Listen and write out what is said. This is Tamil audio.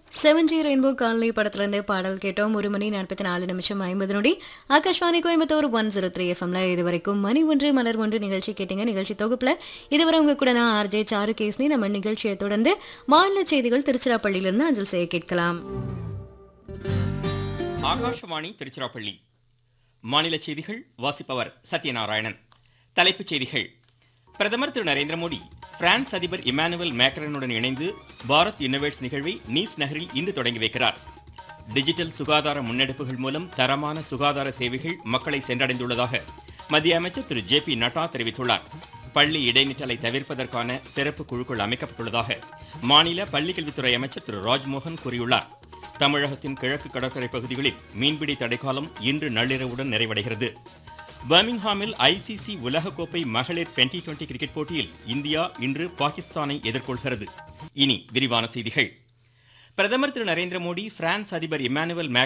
செவன்ஜி ரெயின்போ காலனி படத்திலிருந்து பாடல் கேட்டோம். 1 மணி 44 நிமிஷம் 50 நொடி. ஆகாஷ்வாணி கோயம்புத்தூர் 103 எஃப்எம்ல இதுவரைக்கும் மணி ஒன்று மலர் ஒன்று நிகழ்ச்சி கேட்டீங்க. நிகழ்ச்சி தொகுப்புல இதுவரை உங்க கூட நான் ஆர்ஜே சாரு கேஸ்னி. நம்ம நிகழ்ச்சியை தொடர்ந்து மாநில செய்திகள் திருச்சிராப்பள்ளியிலிருந்து அஞ்சல் செய்ய கேட்கலாம். ஆகாஷவாணி திருச்சிராப்பள்ளி மாநில செய்திகள் வாசிப்பவர் சத்யநாராயணன். தலைப்புச் செய்திகள். பிரதமர் திரு நரேந்திர மோடி பிரான்ஸ் அதிபர் இமானுவேல் மேக்ரனுடன் இணைந்து பாரத் இன்னோவேட்ஸ் நிகழ்வை நீஸ் நகரில் இன்று தொடங்கி வைக்கிறார். டிஜிட்டல் சுகாதார முன்னெடுப்புகள் மூலம் தரமான சுகாதார சேவைகள் மக்களை சென்றடைந்துள்ளதாக மத்திய அமைச்சர் திரு ஜே பி நட்டா தெரிவித்துள்ளார். பள்ளி இடைநிற்றலை தவிர்ப்பதற்கான சிறப்பு குழுக்கள் அமைக்கப்பட்டுள்ளதாக மாநில பள்ளிக்கல்வித்துறை அமைச்சர் திரு ராஜ்மோகன் கூறியுள்ளார். தமிழகத்தின் கிழக்கு கடற்கரை பகுதிகளில் மீன்பிடி தடைக்காலம் இன்று நள்ளிரவுடன் நிறைவடைகிறது. பர்மிங்ஹாமில் ஐசிசி உலகக்கோப்பை மகளிர் 2020 கிரிக்கெட் போட்டியில் இந்தியா இன்று பாகிஸ்தானை எதிர்கொள்கிறது. இனி விரிவான செய்திகள். பிரதமர் திரு நரேந்திர மோடி பிரான்ஸ் அதிபர் இமானுவேல்